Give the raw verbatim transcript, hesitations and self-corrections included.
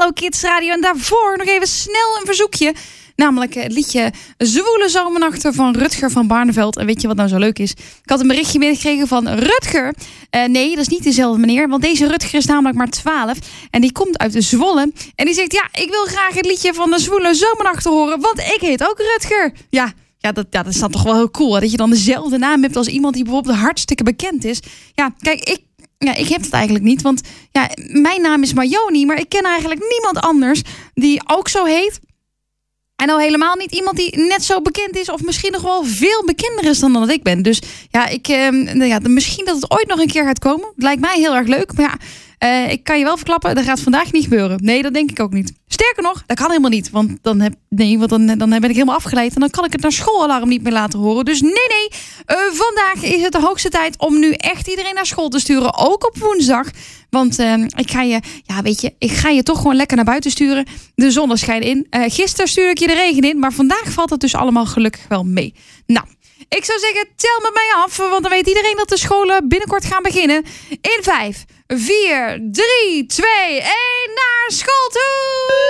Hallo Kids Radio. En daarvoor nog even snel een verzoekje. Namelijk het liedje Zwoele Zomernachten van Rutger van Barneveld. En weet je wat nou zo leuk is? Ik had een berichtje binnengekregen van Rutger. Uh, nee, dat is niet dezelfde meneer. Want deze Rutger is namelijk maar twaalf. En die komt uit de Zwolle. En die zegt, ja, ik wil graag het liedje van de Zwoele Zomernachten horen. Want ik heet ook Rutger. Ja, ja, dat, ja, dat is dan toch wel heel cool. Hè? Dat je dan dezelfde naam hebt als iemand die bijvoorbeeld hartstikke bekend is. Ja, kijk, ik... Ja, ik heb dat eigenlijk niet, want ja, mijn naam is Marjoni, maar ik ken eigenlijk niemand anders die ook zo heet. En al helemaal niet iemand die net zo bekend is of misschien nog wel veel bekender is dan dat ik ben. Dus ja, ik, eh, nou ja, misschien dat het ooit nog een keer gaat komen. Het lijkt mij heel erg leuk, maar ja, uh, ik kan je wel verklappen, dat gaat vandaag niet gebeuren. Nee, dat denk ik ook niet. Sterker nog, dat kan helemaal niet, want dan, heb, nee, want dan, dan ben ik helemaal afgeleid en dan kan ik het naar schoolalarm niet meer laten horen. Dus nee, nee, uh, vandaag is het de hoogste tijd om nu echt iedereen naar school te sturen, ook op woensdag. Want uh, ik ga je, ja, weet je, ik ga je toch gewoon lekker naar buiten sturen. De zon schijnt in. Uh, gisteren stuurde ik je de regen in, maar vandaag valt het dus allemaal gelukkig wel mee. Nou, ik zou zeggen, tel met mij af, want dan weet iedereen dat de scholen binnenkort gaan beginnen. In vijf, vier, drie, twee, één, naar school toe!